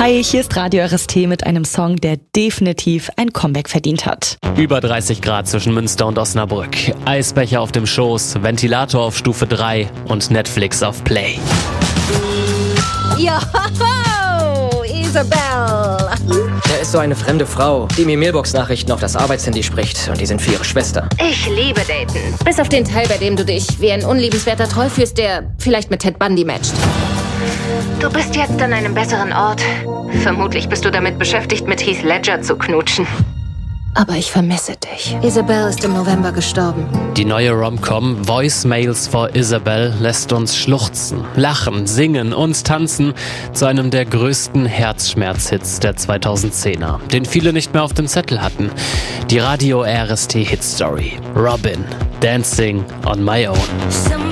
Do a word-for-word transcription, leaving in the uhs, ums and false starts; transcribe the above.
Hi, hier ist Radio R S T mit einem Song, der definitiv ein Comeback verdient hat. Über dreißig Grad zwischen Münster und Osnabrück. Eisbecher auf dem Schoß, Ventilator auf Stufe drei und Netflix auf Play. Joho, Isabel! Da ist so eine fremde Frau, die mir Mailbox-Nachrichten auf das Arbeitshandy spricht und die sind für ihre Schwester. Ich liebe Daten. Bis auf den Teil, bei dem du dich wie ein unliebenswerter Troll fühlst, der vielleicht mit Ted Bundy matcht. Du bist jetzt an einem besseren Ort. Vermutlich bist du damit beschäftigt, mit Heath Ledger zu knutschen. Aber ich vermisse dich. Isabel ist im November gestorben. Die neue Rom-Com Voicemails for Isabel lässt uns schluchzen, lachen, singen und tanzen zu einem der größten Herzschmerzhits der zweitausendzehner, den viele nicht mehr auf dem Zettel hatten. Die Radio R S T Hit Story. Robin, Dancing on My Own.